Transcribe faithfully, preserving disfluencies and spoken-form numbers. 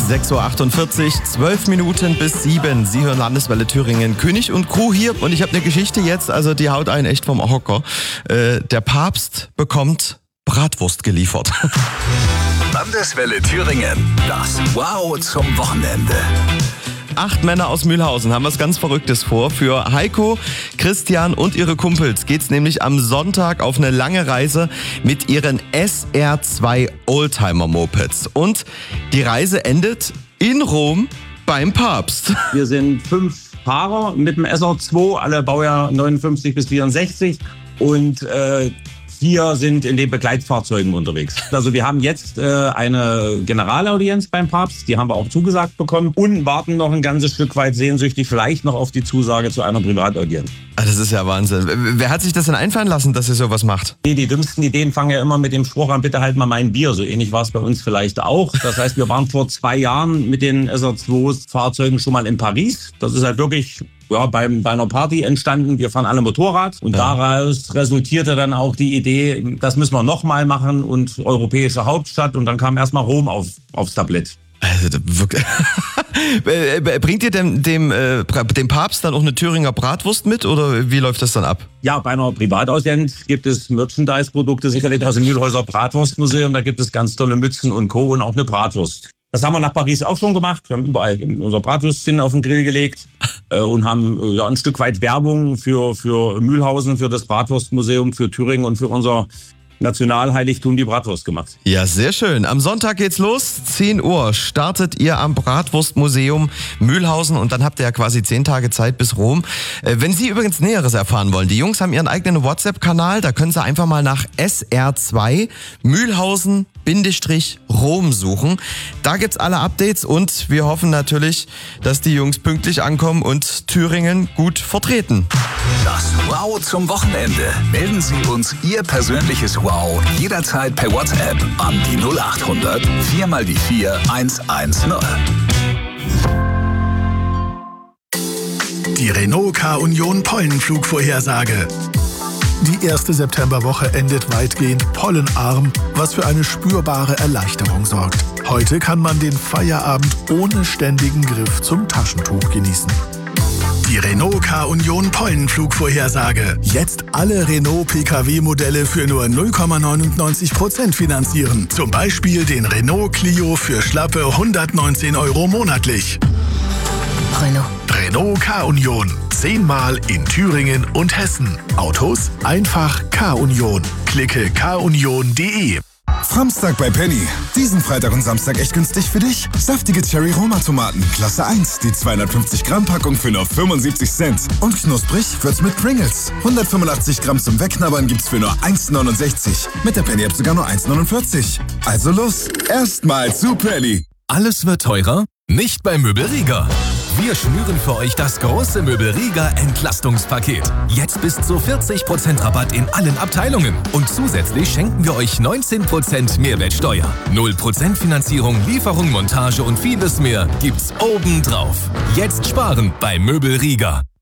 sechs Uhr achtundvierzig, zwölf Minuten bis sieben. Sie hören Landeswelle Thüringen, König und Crew hier. Und ich habe eine Geschichte jetzt, also die haut einen echt vom Hocker. Äh, der Papst bekommt Bratwurst geliefert. Landeswelle Thüringen, das Wow zum Wochenende. Acht Männer aus Mühlhausen haben was ganz Verrücktes vor. Für Heiko, Christian und ihre Kumpels geht's nämlich am Sonntag auf eine lange Reise mit ihren S R zwei Oldtimer-Mopeds. Und die Reise endet in Rom beim Papst. Wir sind fünf Fahrer mit dem S R zwei, alle Baujahr neunundfünfzig bis vierundsechzig. Und äh, vier sind in den Begleitfahrzeugen unterwegs. Also wir haben jetzt äh, eine Generalaudienz beim Papst, die haben wir auch zugesagt bekommen und warten noch ein ganzes Stück weit sehnsüchtig vielleicht noch auf die Zusage zu einer Privataudienz. Das ist ja Wahnsinn. Wer hat sich das denn einfallen lassen, dass ihr sowas macht? Die, die dümmsten Ideen fangen ja immer mit dem Spruch an, bitte halt mal mein Bier. So ähnlich war es bei uns vielleicht auch. Das heißt, wir waren vor zwei Jahren mit den S R zwei Fahrzeugen schon mal in Paris. Das ist halt wirklich ja, beim, bei einer Party entstanden. Wir fahren alle Motorrad und ja. Daraus resultierte dann auch die Idee, das müssen wir nochmal machen und europäische Hauptstadt und dann kam erstmal Rom auf, aufs Tablett. Also, wirklich. Bringt ihr dem, dem, äh, dem Papst dann auch eine Thüringer Bratwurst mit oder wie läuft das dann ab? Ja, bei einer Privataudienz gibt es Merchandise-Produkte, sicherlich aus dem Mühlhäuser Bratwurstmuseum. Da gibt es ganz tolle Mützen und Co. und auch eine Bratwurst. Das haben wir nach Paris auch schon gemacht. Wir haben überall unser Bratwürstchen auf den Grill gelegt äh, und haben äh, ja, ein Stück weit Werbung für, für Mühlhausen, für das Bratwurstmuseum, für Thüringen und für unser Nationalheiligtum die Bratwurst gemacht. Ja, sehr schön. Am Sonntag geht's los. zehn Uhr startet ihr am Bratwurstmuseum Mühlhausen und dann habt ihr ja quasi zehn Tage Zeit bis Rom. Äh, wenn Sie übrigens Näheres erfahren wollen, die Jungs haben ihren eigenen WhatsApp-Kanal, da können Sie einfach mal nach S R zwei Mühlhausen Rom suchen. Da gibt's alle Updates und wir hoffen natürlich, dass die Jungs pünktlich ankommen und Thüringen gut vertreten. Das Wow zum Wochenende. Melden Sie uns Ihr persönliches Wow jederzeit per WhatsApp an die null acht hundert vier mal die vier eins eins null. Die Renault K-Union Pollenflugvorhersage. Die erste Septemberwoche endet weitgehend pollenarm, was für eine spürbare Erleichterung sorgt. Heute kann man den Feierabend ohne ständigen Griff zum Taschentuch genießen. Die Renault K-Union Pollenflugvorhersage. Jetzt alle Renault-P K W-Modelle für nur null Komma neunundneunzig Prozent finanzieren. Zum Beispiel den Renault Clio für schlappe hundertneunzehn Euro monatlich. Renault. Renault K-Union. Zehnmal in Thüringen und Hessen. Autos einfach K-Union. Klicke k union punkt de. Samstag bei Penny. Diesen Freitag und Samstag echt günstig für dich. Saftige Cherry-Roma-Tomaten, Klasse eins, die zweihundertfünfzig Gramm Packung für nur fünfundsiebzig Cent. Und knusprig wird's mit Pringles. hundertfünfundachtzig Gramm zum Wegknabbern gibt's für nur eins neunundsechzig. Mit der Penny-App sogar nur eins neunundvierzig. Also los, erstmal zu Penny. Alles wird teurer? Nicht bei Möbel Rieger. Wir schnüren für euch das große Möbel Rieger Entlastungspaket. Jetzt bis zu vierzig Prozent Rabatt in allen Abteilungen. Und zusätzlich schenken wir euch neunzehn Prozent Mehrwertsteuer. null Prozent Finanzierung, Lieferung, Montage und vieles mehr gibt's obendrauf. Jetzt sparen bei Möbel Rieger.